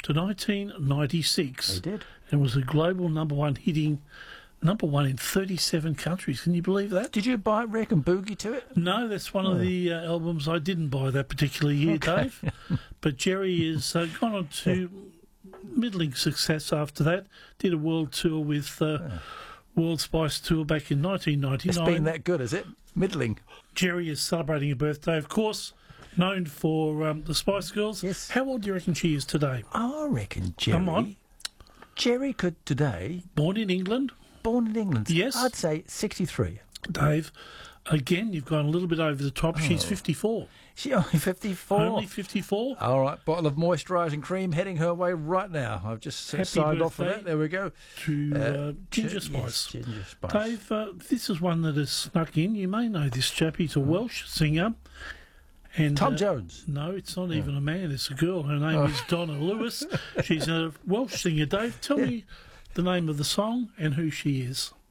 to 1996. They did. And was a global number one, hitting number one in 37 countries. Can you believe that? Did you buy Wreck and Boogie to it? No, that's one of the albums I didn't buy that particular year, Dave. But Jerry has gone on to middling success after that. Did a world tour with World Spice Tour back in 1999. It's been that good, is it? Middling. Jerry is celebrating a birthday, of course, known for the Spice Girls. Yes. How old do you reckon she is today? I reckon Jerry... Come on. Jerry could today... Born in England? Born in England. Yes. I'd say 63. Dave, again, you've gone a little bit over the top. She's 54. She only 54? Only 54. All right, bottle of moisturising cream heading her way right now. I've just Happy signed off for birthday that. There we go. To Ginger Spice. Yes, Ginger Spice. Dave, this is one that has snuck in. You may know this chap. He's a Welsh singer. And, Tom Jones. No, it's not even a man. It's a girl. Her name is Donna Lewis. She's a Welsh singer. Dave, tell me the name of the song and who she is.